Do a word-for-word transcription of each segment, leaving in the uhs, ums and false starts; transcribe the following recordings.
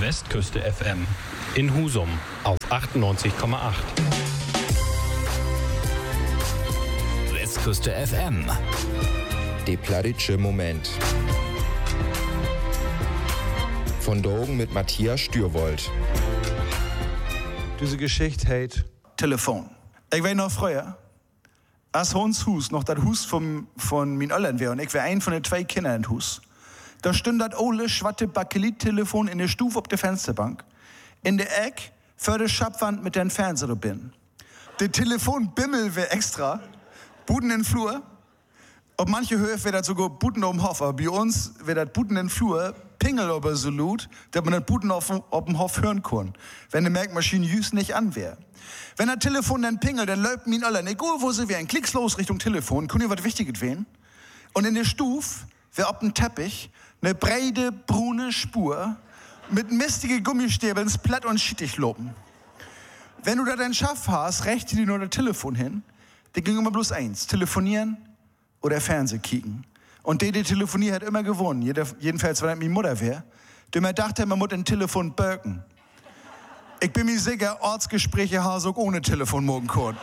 Westküste F M in Husum auf achtundneunzig Komma acht. Westküste F M. Der plattdeutsche Moment. Von Drogen mit Matthias Stürwold. Diese Geschichte heißt Telefon. Ich weiß noch früher, als Hons Hus noch das Hus vom, von min Öllern wäre und ich wäre ein von den zwei Kindern im Hus. Da stund das ole schwatte Bakelit-Telefon in der Stufe auf der Fensterbank. In der Eck für die Schapwand mit den Fernseher bin. Der Telefonbimmel wäre extra. Buden in den Flur. Ob manche Höhe wäre das sogar Buden um Hof, aber bei uns wäre das Buden in den Flur, Pingel aber so laut, dass man das Buden auf, auf dem Hof hören kann, wenn die Merkmaschine jüst nicht an wäre. Wenn das Telefon dann pingelt, dann läuft min alle, egal wo sie wären, klickslos Richtung Telefon, können ihr was Wichtiges wählen. Und in der Stufe wäre auf dem Teppich eine breite, brune Spur mit mistige Gummistäbeln platt und schittig loben. Wenn du da deinen Schaff hast, rechte dir nur das Telefon hin, dann ging immer bloß eins, telefonieren oder Fernseh kicken. Und der, der telefoniert, hat immer gewonnen. Jeder, jedenfalls, wenn das meine Mutter wäre. Der mir dachte, man muss ein Telefon birken. Ich bin mir sicher, Ortsgespräche haben so ohne Telefon morgen können.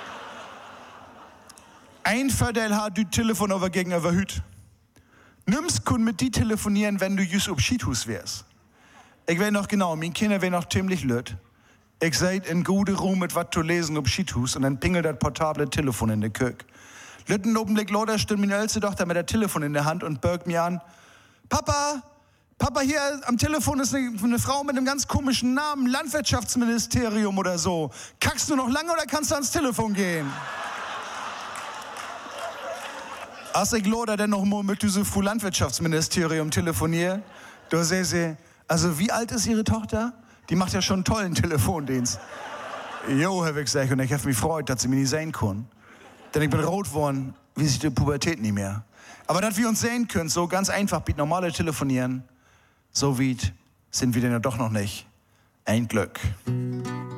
Ein Vorteil hat du Telefon aber gegenüber Hüt. Nimmst kun mit die telefonieren, wenn du just ob Skihus wärst. Ich weiß noch genau, meine Kinder wären noch ziemlich lüt. Ich seid in gute Ruhe mit wat zu lesen ob Skihus und dann pingelt das portable Telefon in der Kök. Lütten Augenblick lauter stimmt meine älteste Tochter mit der Telefon in der Hand und birgt mir an. Papa, Papa, hier am Telefon ist eine, eine Frau mit einem ganz komischen Namen, Landwirtschaftsministerium oder so. Kackst du noch lange oder kannst du ans Telefon gehen? Als ich lauter denn noch mal mit diesem Landwirtschaftsministerium telefoniere, da sehe sie, also wie alt ist ihre Tochter? Die macht ja schon einen tollen Telefondienst. Jo, Herr Wicksech, und ich habe mich gefreut, dass sie mir nicht sehen können. Denn ich bin rot geworden, wie sich die Pubertät nicht mehr. Aber dass wir uns sehen können, so ganz einfach, wie normale telefonieren, so wie sind wir denn ja doch noch nicht. Ein Glück.